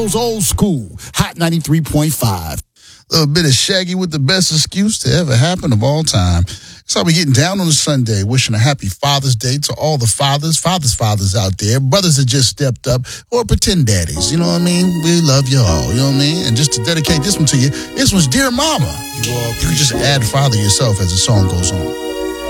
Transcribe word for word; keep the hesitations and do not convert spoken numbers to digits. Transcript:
Old school, Hot ninety-three point five. A little bit of Shaggy with the best excuse to ever happen of all time. So we're getting down on a Sunday, wishing a happy Father's Day to all the fathers, fathers, fathers out there, brothers that just stepped up, or pretend daddies. You know what I mean? We love you all. You know what I mean? And just to dedicate this one to you, this one's Dear Mama. You all, you can just add father yourself as the song goes on.